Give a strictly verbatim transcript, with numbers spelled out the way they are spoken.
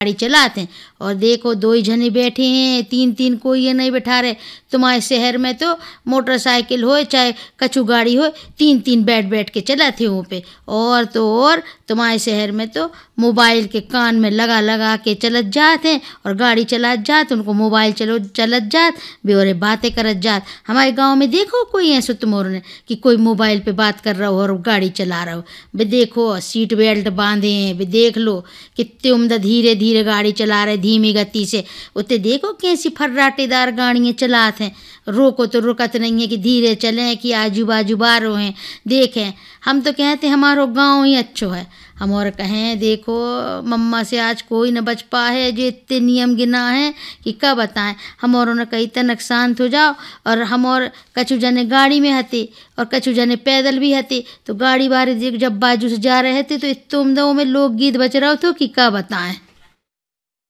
गाड़ी चलाते हैं। और देखो दो ही जने बैठे हैं, तीन तीन कोई ये नहीं बैठा रहे। तुम्हारे शहर में तो मोटरसाइकिल हो चाहे कछु गाड़ी हो, तीन तीन बैठ बैठ के चलाते हो पे। और तो और तुम्हारे शहर में तो मोबाइल के कान में लगा लगा के चलत जाते हैं और गाड़ी चलात जात, उनको मोबाइल चलो चलत जात बेवरे बातें करत जात। हमारे गांव में देखो कोई ऐसो तुमोर ने कि कोई मोबाइल पे बात कर रहा हो और गाड़ी चला रहा हो। बे देखो सीट बेल्ट बांधे हैं, बे देख लो कितने उम्दा धीरे धीरे गाड़ी चला रहे धीमी गति से। उतने देखो कैसी फर्राटेदार गाड़ियाँ चलाते हैं। रोको तो रुकत नहीं है कि धीरे चलें कि आजू बाजू बारो हैं देखें। हम तो कहते हैं हमारो गांव ही अच्छो है। हम और कहें देखो मम्मा से आज कोई न बच पा है, जो इतने नियम गिना है कि क्या बताएं। हम और ने कही तनक शांत हो जाओ। और हम और कछु जने गाड़ी में हते और कछु जने पैदल भी हते। तो गाड़ी वाले जब बाजू से जा रहे थे तो इतने उम्दा में लोकगीत बज रहा हो तो कि क्या बताएं।